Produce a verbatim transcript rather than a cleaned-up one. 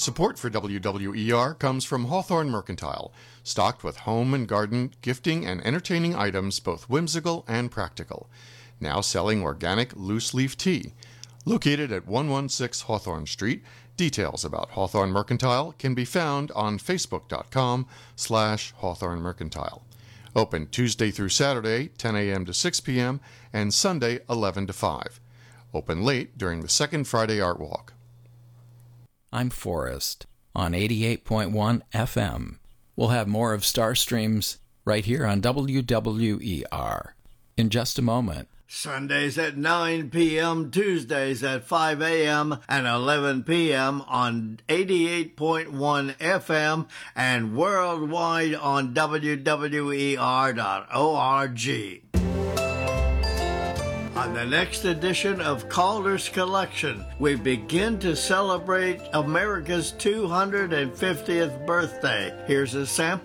Support for W W E R comes from Hawthorne Mercantile, stocked with home and garden, gifting, and entertaining items both whimsical and practical. Now selling organic loose-leaf tea. Located at one sixteen Hawthorne Street, details about Hawthorne Mercantile can be found on facebook.com slash Hawthorne Mercantile. Open Tuesday through Saturday, ten a.m. to six p.m., and Sunday, eleven to five. Open late during the second Friday Art Walk. I'm Forrest on eighty-eight point one F M. We'll have more of Starstreams right here on W W E R in just a moment. Sundays at nine p.m., Tuesdays at five a.m. and eleven p.m. on eighty-eight point one F M and worldwide on W W E R dot org. On the next edition of Calder's Collection, we begin to celebrate America's two hundred fiftieth birthday. Here's a sample